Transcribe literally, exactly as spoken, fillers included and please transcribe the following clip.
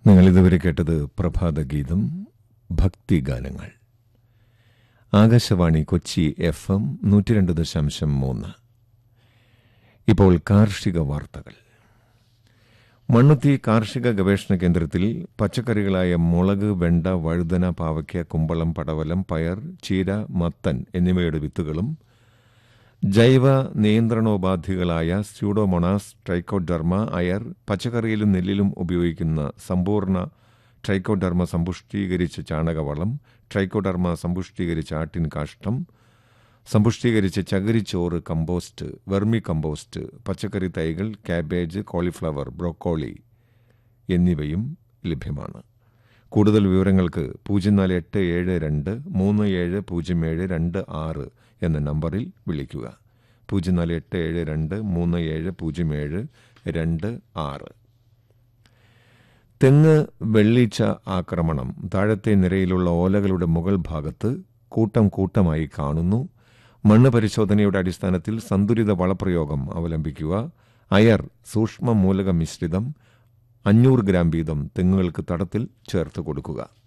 നിങ്ങളിതുവരെ കേട്ടത് പ്രഭാതഗീതം, ഭക്തിഗാനങ്ങൾ. Akashvani Kochi F M നൂറ്റി രണ്ട് ദശാംശം മൂന്ന്. ഇപ്പോൾ കാർഷിക വാർത്തകൾ. മണ്ണുത്തി കാർഷിക ഗവേഷണ കേന്ദ്രത്തിൽ പച്ചക്കറികളായ മുളക്, വെണ്ട, വഴുതന, പാവയ്ക്ക, കുമ്പളം, പടവലം, പയർ, ചീര, മത്തൻ എന്നിവയുടെ വിത്തുകളും ജൈവ നിയന്ത്രണോപാധികളായ സ്യൂഡോമോണാസ്, ട്രൈക്കോഡെർമ, അയർ, പച്ചക്കറിയിലും നെല്ലിലും ഉപയോഗിക്കുന്ന സമ്പൂർണ്ണ ട്രൈക്കോഡെർമ സമ്പുഷ്ടീകരിച്ച ചാണകവളം, ട്രൈക്കോഡെർമ സമ്പുഷ്ടീകരിച്ച ആട്ടിൻ കാഷ്ടം, സമ്പുഷ്ടീകരിച്ച ചകിരിച്ചോറ് കമ്പോസ്റ്റ്, വെർമി കമ്പോസ്റ്റ്, പച്ചക്കറി തൈകൾ, കാബേജ്, കോളിഫ്ലവർ, ബ്രോക്കോളി എന്നിവയും ലഭ്യമാണ്. കൂടുതൽ വിവരങ്ങൾക്ക് പൂജ്യം നാല് എട്ട് ഏഴ് രണ്ട് മൂന്ന് ഏഴ് പൂജ്യം ഏഴ് രണ്ട് ആറ് എന്ന നമ്പറിൽ വിളിക്കുക. പൂജ്യം നാല് എട്ട് ഏഴ് രണ്ട് മൂന്ന് ഏഴ് പൂജ്യം ഏഴ് രണ്ട് ആറ്. തെങ്ങ് വെള്ളീച്ച ആക്രമണം താഴത്തെ നിരയിലുള്ള ഓലകളുടെ മുകൾ ഭാഗത്ത് കൂട്ടം കൂട്ടമായി കാണുന്നു. മണ്ണ് പരിശോധനയുടെ അടിസ്ഥാനത്തിൽ സന്തുലിത വളപ്രയോഗം അവലംബിക്കുക. അയർ സൂക്ഷ്മ മൂലക മിശ്രിതം അഞ്ഞൂറ് ഗ്രാം വീതം തെങ്ങുകൾക്ക് തടത്തിൽ ചേർത്ത് കൊടുക്കുക.